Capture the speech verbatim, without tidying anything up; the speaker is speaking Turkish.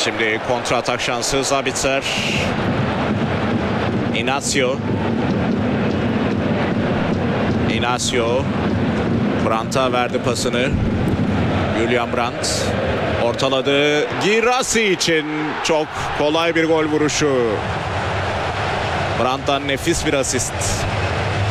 Şimdi kontra atak şansı Sabitzer. Inacio. Inacio. Brandt'a verdi pasını. Julian Brandt ortaladı. Girassi için çok kolay bir gol vuruşu. Brandt'tan nefis bir asist.